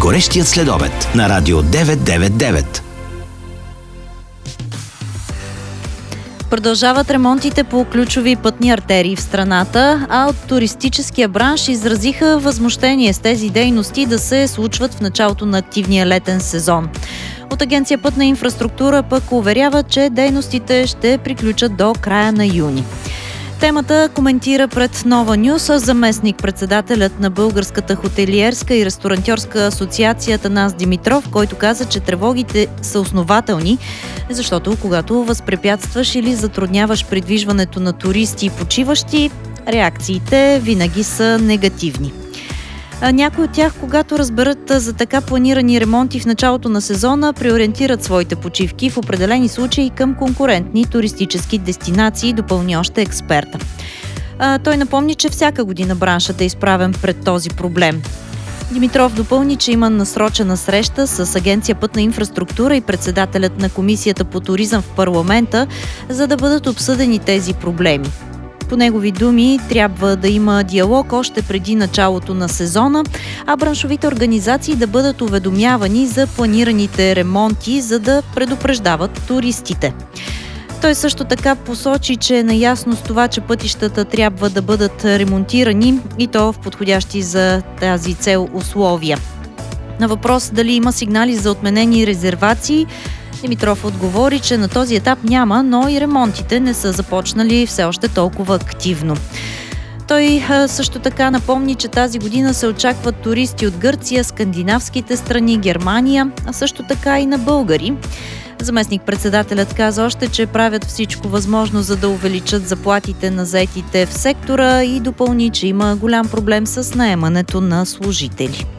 Горещият следобед на Радио 999. Продължават ремонтите по ключови пътни артерии в страната, а от туристическия бранш изразиха възмущение с тези дейности да се случват в началото на активния летен сезон. От Агенция Пътна инфраструктура пък уверява, че дейностите ще приключат до края на юни. Темата коментира пред Нова Нюс заместник-председателят на Българската хотелиерска и ресторантьорска асоциация Атанас Димитров, който каза, че тревогите са основателни, защото когато възпрепятстваш или затрудняваш придвижването на туристи и почиващи, реакциите винаги са негативни. Някои от тях, когато разберат за така планирани ремонти в началото на сезона, преориентират своите почивки в определени случаи към конкурентни туристически дестинации, допълни още експерта. Той напомни, че всяка година браншът е изправен пред този проблем. Димитров допълни, че има насрочена среща с Агенция Пътна инфраструктура и председателят на Комисията по туризъм в парламента, за да бъдат обсъдени тези проблеми. По негови думи, трябва да има диалог още преди началото на сезона, а браншовите организации да бъдат уведомявани за планираните ремонти, за да предупреждават туристите. Той също така посочи, че е наясно с това, че пътищата трябва да бъдат ремонтирани и то в подходящи за тази цел условия. На въпрос дали има сигнали за отменени резервации, Димитров отговори, че на този етап няма, но и ремонтите не са започнали все още толкова активно. Той също така напомни, че тази година се очакват туристи от Гърция, скандинавските страни, Германия, а също така и на българи. Заместник-председателят каза още, че правят всичко възможно, за да увеличат заплатите на заетите в сектора и допълни, че има голям проблем с наемането на служители.